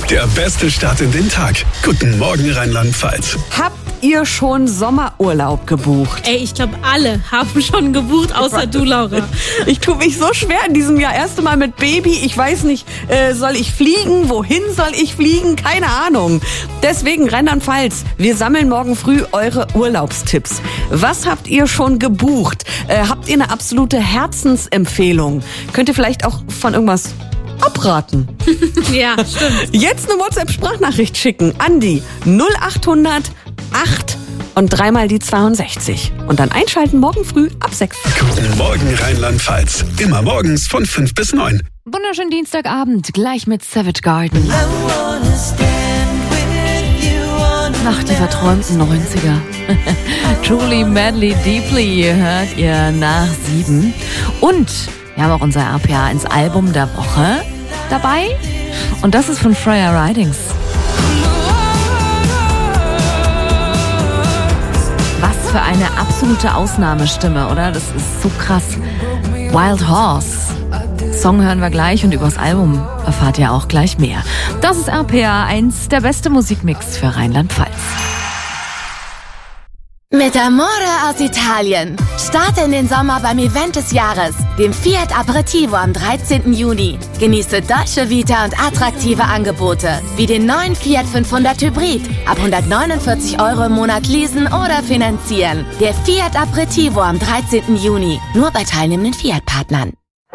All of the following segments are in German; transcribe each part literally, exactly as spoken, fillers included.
Der beste Start in den Tag. Guten Morgen Rheinland-Pfalz. Habt ihr schon Sommerurlaub gebucht? Ey, ich glaube, alle haben schon gebucht, außer du, Laura. Ich tue mich so schwer in diesem Jahr. Erste Mal mit Baby. Ich weiß nicht, äh, soll ich fliegen? Wohin soll ich fliegen? Keine Ahnung. Deswegen Rheinland-Pfalz. Wir sammeln morgen früh eure Urlaubstipps. Was habt ihr schon gebucht? Äh, habt ihr eine absolute Herzensempfehlung? Könnt ihr vielleicht auch von irgendwas abraten? Ja, stimmt. Jetzt eine WhatsApp-Sprachnachricht schicken an die null achthundert acht und dreimal die zweiundsechzig. Und dann einschalten morgen früh ab sechs. Guten Morgen Rheinland-Pfalz. Immer morgens von fünf bis neun. Wunderschönen Dienstagabend, gleich mit Savage Garden. Nach die verträumten neunziger. Truly, madly, deeply hört ihr nach sieben. Und wir haben auch unser R P A eins Album der Woche dabei. Und das ist von Freya Ridings. Was für eine absolute Ausnahmestimme, oder? Das ist so krass. Wild Horse. Song hören wir gleich und übers Album erfahrt ihr auch gleich mehr. Das ist R P A eins, der beste Musikmix für Rheinland-Pfalz. Mit Amore aus Italien. Starte in den Sommer beim Event des Jahres, dem Fiat Aperitivo am dreizehnten Juni. Genieße Dolce Vita und attraktive Angebote, wie den neuen Fiat fünfhundert Hybrid. Ab hundertneunundvierzig Euro im Monat leasen oder finanzieren. Der Fiat Aperitivo am dreizehnten Juni. Nur bei teilnehmenden Fiat-Partnern.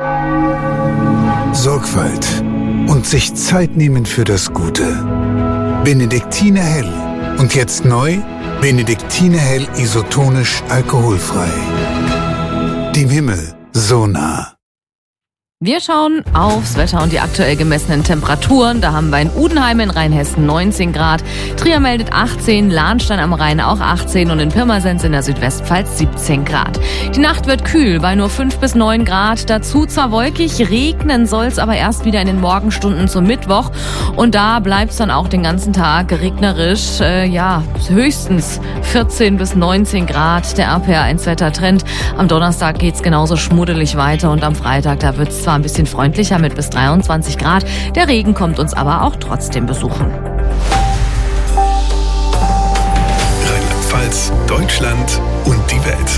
Sorgfalt und sich Zeit nehmen für das Gute. Benediktiner Hell. Und jetzt neu, Benediktiner Hell isotonisch alkoholfrei. Dem Himmel so nah. Wir schauen aufs Wetter und die aktuell gemessenen Temperaturen. Da haben wir in Udenheim in Rheinhessen neunzehn Grad, Trier meldet achtzehn, Lahnstein am Rhein auch achtzehn und in Pirmasens in der Südwestpfalz siebzehn Grad. Die Nacht wird kühl bei nur fünf bis neun Grad. Dazu zwar wolkig, regnen soll es aber erst wieder in den Morgenstunden zum Mittwoch. Und da bleibt es dann auch den ganzen Tag regnerisch. Äh, ja, höchstens vierzehn bis neunzehn Grad. Der R P A eins Wettertrend. Am Donnerstag geht's genauso schmuddelig weiter und am Freitag, da wird's zwar ein bisschen freundlicher mit bis dreiundzwanzig Grad. Der Regen kommt uns aber auch trotzdem besuchen. Rheinland-Pfalz, Deutschland und die Welt.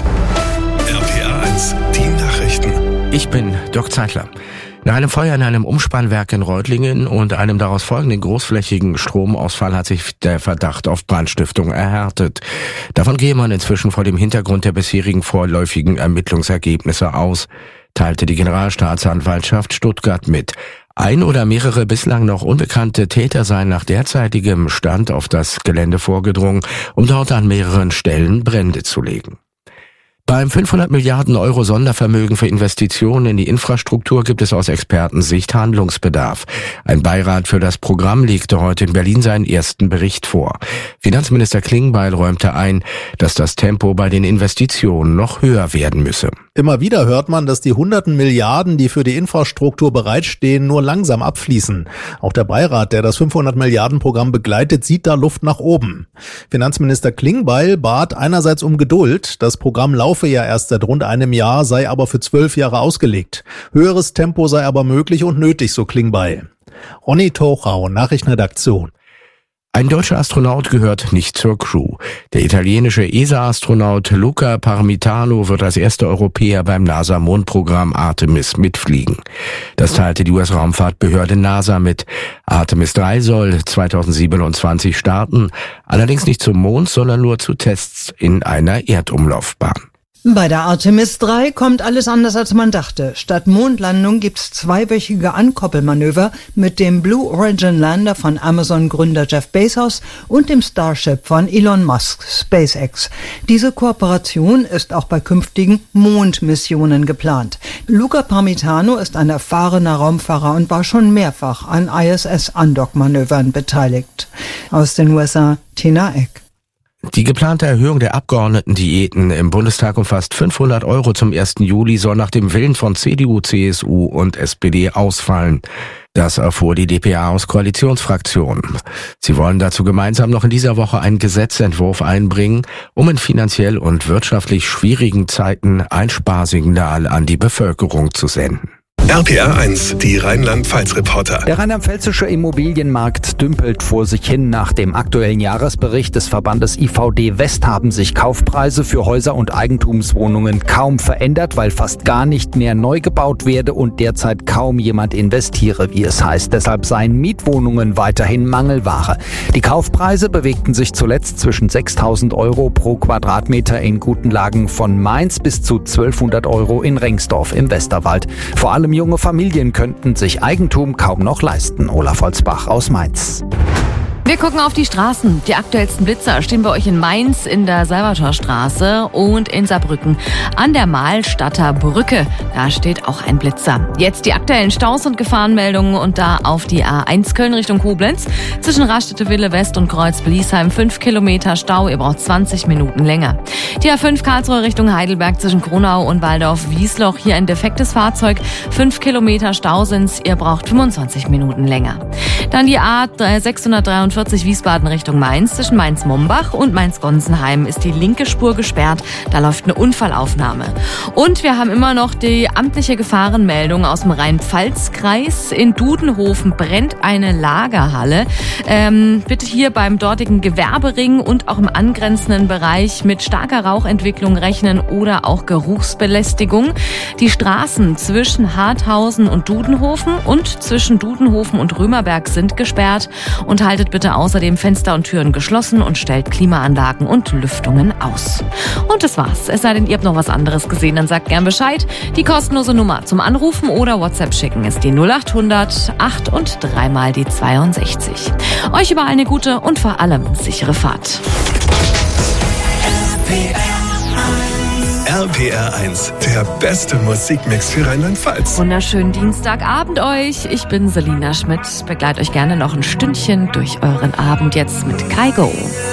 R P A eins, die Nachrichten. Ich bin Dirk Zeitler. Nach einem Feuer in einem Umspannwerk in Reutlingen und einem daraus folgenden großflächigen Stromausfall hat sich der Verdacht auf Brandstiftung erhärtet. Davon gehe man inzwischen vor dem Hintergrund der bisherigen vorläufigen Ermittlungsergebnisse aus, teilte die Generalstaatsanwaltschaft Stuttgart mit. Ein oder mehrere bislang noch unbekannte Täter seien nach derzeitigem Stand auf das Gelände vorgedrungen, um dort an mehreren Stellen Brände zu legen. Beim fünfhundert Milliarden Euro Sondervermögen für Investitionen in die Infrastruktur gibt es aus Expertensicht Handlungsbedarf. Ein Beirat für das Programm legte heute in Berlin seinen ersten Bericht vor. Finanzminister Klingbeil räumte ein, dass das Tempo bei den Investitionen noch höher werden müsse. Immer wieder hört man, dass die hunderten Milliarden, die für die Infrastruktur bereitstehen, nur langsam abfließen. Auch der Beirat, der das fünfhundert Milliarden Programm begleitet, sieht da Luft nach oben. Finanzminister Klingbeil bat einerseits um Geduld. Das Programm laufe ja erst seit rund einem Jahr, sei aber für zwölf Jahre ausgelegt. Höheres Tempo sei aber möglich und nötig, so Klingbeil. Ronny Tochau, Nachrichtenredaktion. Ein deutscher Astronaut gehört nicht zur Crew. Der italienische E S A-Astronaut Luca Parmitano wird als erster Europäer beim NASA-Mondprogramm Artemis mitfliegen. Das teilte die U S-Raumfahrtbehörde NASA mit. Artemis drei soll zweitausendsiebenundzwanzig starten, allerdings nicht zum Mond, sondern nur zu Tests in einer Erdumlaufbahn. Bei der Artemis drei kommt alles anders, als man dachte. Statt Mondlandung gibt's zweiwöchige Ankoppelmanöver mit dem Blue Origin Lander von Amazon-Gründer Jeff Bezos und dem Starship von Elon Musk, SpaceX. Diese Kooperation ist auch bei künftigen Mondmissionen geplant. Luca Parmitano ist ein erfahrener Raumfahrer und war schon mehrfach an I S S-Andock-Manövern beteiligt. Aus den U S A, Tina Eck. Die geplante Erhöhung der Abgeordnetendiäten im Bundestag um fast fünfhundert Euro zum ersten Juli soll nach dem Willen von C D U, C S U und S P D ausfallen. Das erfuhr die d p a aus Koalitionsfraktionen. Sie wollen dazu gemeinsam noch in dieser Woche einen Gesetzentwurf einbringen, um in finanziell und wirtschaftlich schwierigen Zeiten ein Sparsignal an die Bevölkerung zu senden. R P R eins, die Rheinland-Pfalz-Reporter. Der rheinland-pfälzische Immobilienmarkt dümpelt vor sich hin. Nach dem aktuellen Jahresbericht des Verbandes I V D West haben sich Kaufpreise für Häuser und Eigentumswohnungen kaum verändert, weil fast gar nicht mehr neu gebaut werde und derzeit kaum jemand investiere, wie es heißt. Deshalb seien Mietwohnungen weiterhin Mangelware. Die Kaufpreise bewegten sich zuletzt zwischen sechstausend Euro pro Quadratmeter in guten Lagen von Mainz bis zu zwölfhundert Euro in Rengsdorf im Westerwald. Vor allem junge Familien könnten sich Eigentum kaum noch leisten. Olaf Holzbach aus Mainz. Wir gucken auf die Straßen. Die aktuellsten Blitzer stehen bei euch in Mainz in der Salvatorstraße und in Saarbrücken an der Mahlstadter Brücke. Da steht auch ein Blitzer. Jetzt die aktuellen Staus und Gefahrenmeldungen und da auf die A eins Köln Richtung Koblenz. Zwischen Raststätte-Wille West und Kreuz-Bliesheim fünf Kilometer Stau. Ihr braucht zwanzig Minuten länger. Die A fünf Karlsruhe Richtung Heidelberg zwischen Kronau und Waldorf-Wiesloch. Hier ein defektes Fahrzeug. fünf Kilometer Stau sind's. Ihr braucht fünfundzwanzig Minuten länger. Dann die A sechshundertdreiundvierzig Wiesbaden Richtung Mainz. Zwischen Mainz-Mombach und Mainz-Gonsenheim ist die linke Spur gesperrt. Da läuft eine Unfallaufnahme. Und wir haben immer noch die amtliche Gefahrenmeldung aus dem Rhein-Pfalz-Kreis. In Dudenhofen brennt eine Lagerhalle. Ähm, bitte hier beim dortigen Gewerbering und auch im angrenzenden Bereich mit starker Rauchentwicklung rechnen oder auch Geruchsbelästigung. Die Straßen zwischen Harthausen und Dudenhofen und zwischen Dudenhofen und Römerberg sind gesperrt. Und haltet bitte außerdem Fenster und Türen geschlossen und stellt Klimaanlagen und Lüftungen aus. Und das war's. Es sei denn, ihr habt noch was anderes gesehen, dann sagt gern Bescheid. Die kostenlose Nummer zum Anrufen oder WhatsApp schicken ist die null acht hundert acht und dreimal die zweiundsechzig. Euch überall eine gute und vor allem sichere Fahrt. R P R eins, der beste Musikmix für Rheinland-Pfalz. Wunderschönen Dienstagabend euch. Ich bin Selina Schmidt. Begleite euch gerne noch ein Stündchen durch euren Abend jetzt mit Kygo.